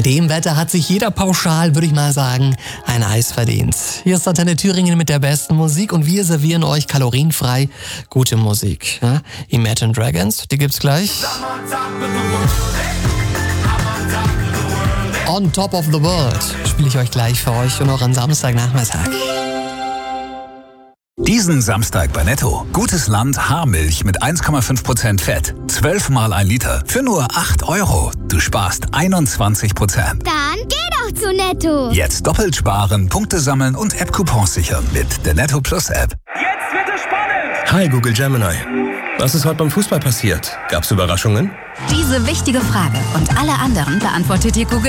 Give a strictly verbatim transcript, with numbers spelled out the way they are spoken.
dem Wetter hat sich jeder pauschal, würde ich mal sagen, ein Eis verdient. Hier ist Antenne Thüringen mit der besten Musik und wir servieren euch kalorienfrei gute Musik. Ja? Imagine Dragons, die gibt's gleich. On Top of the World spiele ich euch gleich für euch und auch am Samstagnachmittag. Diesen Samstag bei Netto. Gutes Land Haarmilch mit eins Komma fünf Prozent Fett. zwölf mal ein Liter für nur acht Euro. Du sparst einundzwanzig Prozent. Dann geh doch zu Netto. Jetzt doppelt sparen, Punkte sammeln und App-Coupons sichern mit der Netto Plus App. Jetzt wird es spannend! Hi Google Gemini. Was ist heute beim Fußball passiert? Gab's Überraschungen? Diese wichtige Frage und alle anderen beantwortet dir Google